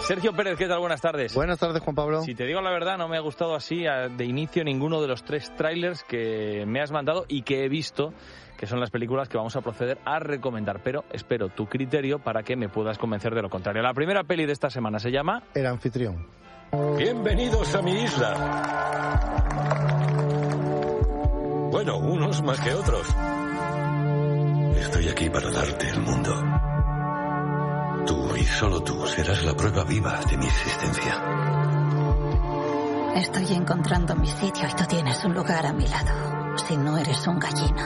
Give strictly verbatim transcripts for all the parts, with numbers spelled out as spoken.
Sergio Pérez, ¿qué tal? Buenas tardes. Buenas tardes, Juan Pablo. Si te digo la verdad, no me ha gustado así de inicio ninguno de los tres trailers que me has mandado y que he visto, que son las películas que vamos a proceder a recomendar. Pero espero tu criterio para que me puedas convencer de lo contrario. La primera peli de esta semana se llama... El anfitrión. Bienvenidos a mi isla. Bueno, unos más que otros. Estoy aquí para darte el mundo. Tú y solo tú serás la prueba viva de mi existencia. Estoy encontrando mi sitio y tú tienes un lugar a mi lado. Si no eres un gallina.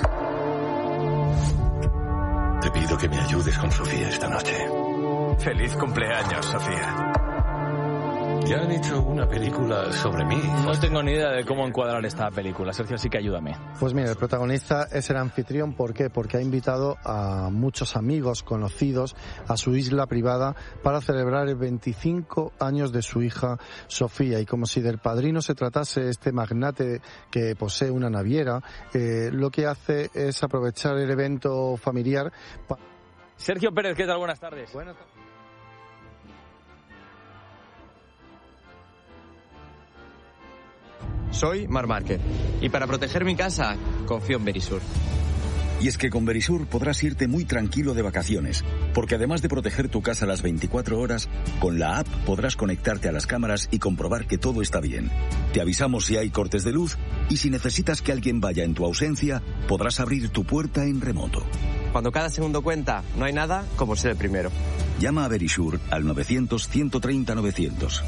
Te pido que me ayudes con Sofía esta noche. Feliz cumpleaños, Sofía. Ya han hecho una película sobre mí. No tengo ni idea de cómo encuadrar esta película. Sergio, así que ayúdame. Pues mira, el protagonista es el anfitrión. ¿Por qué? Porque ha invitado a muchos amigos conocidos a su isla privada para celebrar el veinticinco años de su hija Sofía. Y como si del padrino se tratase este magnate que posee una naviera, eh, lo que hace es aprovechar el evento familiar. Pa- Sergio Pérez, ¿qué tal? Buenas tardes. Buenas tardes. Soy Mar Márquez y para proteger mi casa confío en Verisur. Y es que con Verisur podrás irte muy tranquilo de vacaciones, porque además de proteger tu casa las veinticuatro horas, con la app podrás conectarte a las cámaras y comprobar que todo está bien. Te avisamos si hay cortes de luz y si necesitas que alguien vaya en tu ausencia, podrás abrir tu puerta en remoto. Cuando cada segundo cuenta, no hay nada como ser el primero. Llama a Verisur al novecientos, ciento treinta, novecientos.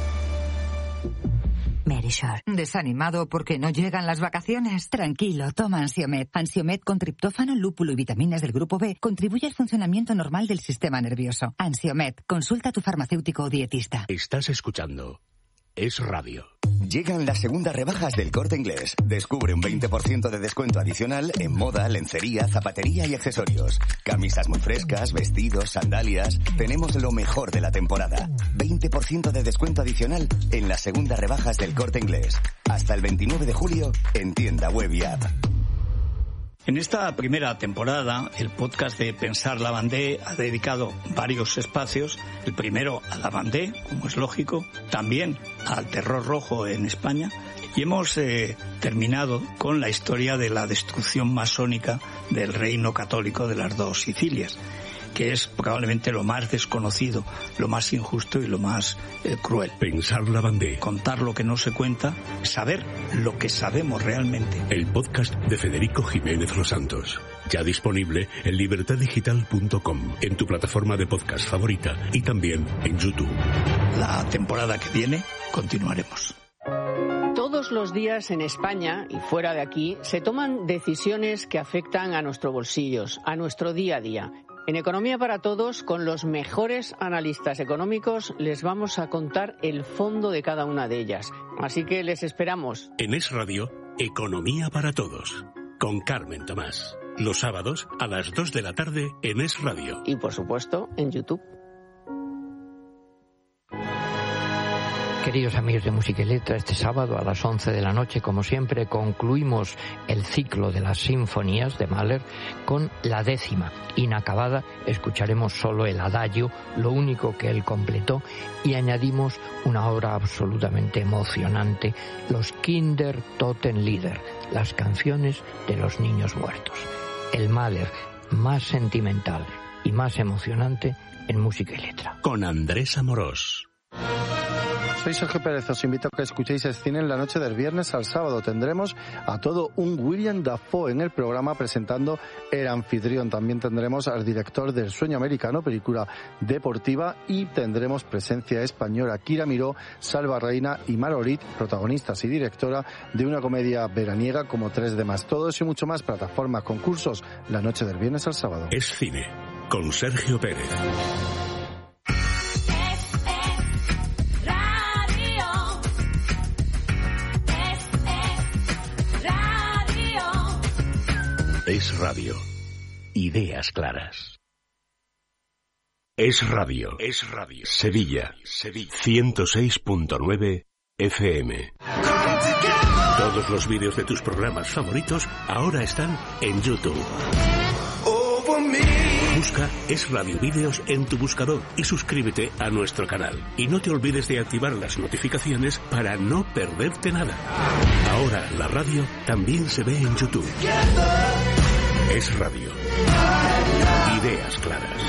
Verisur. ¿Desanimado porque no llegan las vacaciones? Tranquilo, toma Ansiomet. Ansiomet con triptófano, lúpulo y vitaminas del grupo B contribuye al funcionamiento normal del sistema nervioso. Ansiomet, consulta a tu farmacéutico o dietista. Estás escuchando Es Radio. Llegan las segundas rebajas del Corte Inglés. Descubre un veinte por ciento de descuento adicional en moda, lencería, zapatería y accesorios. Camisas muy frescas, vestidos, sandalias. Tenemos lo mejor de la temporada. veinte por ciento de descuento adicional en las segundas rebajas del Corte Inglés. Hasta el veintinueve de julio en tienda web y app. En esta primera temporada, el podcast de Pensar la Bandé ha dedicado varios espacios. El primero a la Bandé, como es lógico, también al terror rojo en España. Y hemos eh, terminado con la historia de la destrucción masónica del reino católico de las dos Sicilias, que es probablemente lo más desconocido, lo más injusto y lo más eh, cruel. Pensar la Bandé. Contar lo que no se cuenta, saber lo que sabemos realmente. El podcast de Federico Jiménez Los Santos. Ya disponible en libertad digital punto com, en tu plataforma de podcast favorita y también en YouTube. La temporada que viene continuaremos. Todos los días en España y fuera de aquí se toman decisiones que afectan a nuestros bolsillos, a nuestro día a día. En Economía para Todos, con los mejores analistas económicos, les vamos a contar el fondo de cada una de ellas. Así que les esperamos. En Es Radio, Economía para Todos, con Carmen Tomás. Los sábados a las dos de la tarde en Es Radio. Y por supuesto, en YouTube. Queridos amigos de Música y Letra, este sábado a las once de la noche, como siempre, concluimos el ciclo de las sinfonías de Mahler con la décima. Inacabada, escucharemos solo el adagio, lo único que él completó, y añadimos una obra absolutamente emocionante, los Kinder Totenlieder, las canciones de los niños muertos. El Mahler más sentimental y más emocionante en Música y Letra. Con Andrés Amorós. Soy Sergio Pérez, os invito a que escuchéis el cine en la noche del viernes al sábado. Tendremos a todo un William Dafoe en el programa presentando El Anfitrión. También tendremos al director del Sueño Americano, película deportiva, y tendremos presencia española. Kira Miró, Salva Reina y Marolit, protagonistas y directora de una comedia veraniega como Tres de Más. Todo eso y mucho más, plataformas, concursos, la noche del viernes al sábado. Es cine, con Sergio Pérez. Es Radio. Ideas claras. Es Radio. Es Radio. Sevilla. Sevilla. ciento seis punto nueve F M. Todos los vídeos de tus programas favoritos ahora están en YouTube. Busca Es Radio Vídeos en tu buscador y suscríbete a nuestro canal. Y no te olvides de activar las notificaciones para no perderte nada. Ahora la radio también se ve en YouTube. Es Radio. Ideas claras.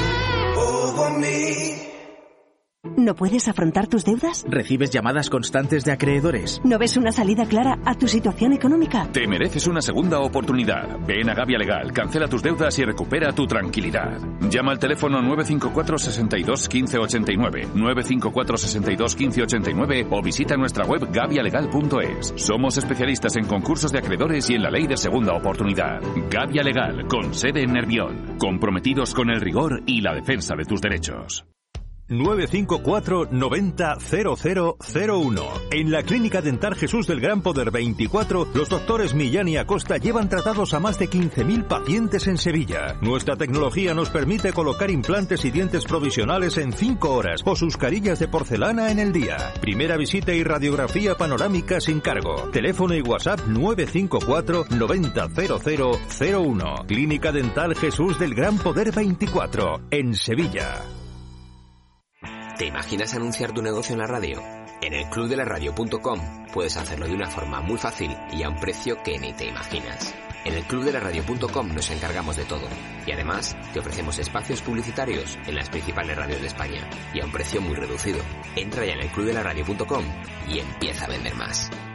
¿No puedes afrontar tus deudas? ¿Recibes llamadas constantes de acreedores? ¿No ves una salida clara a tu situación económica? Te mereces una segunda oportunidad. Ven a Gavia Legal, cancela tus deudas y recupera tu tranquilidad. Llama al teléfono nueve cinco cuatro, seis dos, uno cinco ocho nueve, nueve cinco cuatro, seis dos, uno cinco ocho nueve o visita nuestra web gavia legal punto es. Somos especialistas en concursos de acreedores y en la ley de segunda oportunidad. Gavia Legal, con sede en Nervión. Comprometidos con el rigor y la defensa de tus derechos. nueve cinco cuatro, noventa, cero cero cero uno. En la Clínica Dental Jesús del Gran Poder veinticuatro, los doctores Millán y Acosta llevan tratados a más de quince mil pacientes en Sevilla. Nuestra tecnología nos permite colocar implantes y dientes provisionales en cinco horas o sus carillas de porcelana en el día. Primera visita y radiografía panorámica sin cargo. Teléfono y WhatsApp nueve cinco cuatro, noventa, cero cero cero uno. Clínica Dental Jesús del Gran Poder veinticuatro, en Sevilla. ¿Te imaginas anunciar tu negocio en la radio? En el club de la radio punto com puedes hacerlo de una forma muy fácil y a un precio que ni te imaginas. En el club de la radio punto com nos encargamos de todo y además te ofrecemos espacios publicitarios en las principales radios de España y a un precio muy reducido. Entra ya en el club de la radio punto com y empieza a vender más.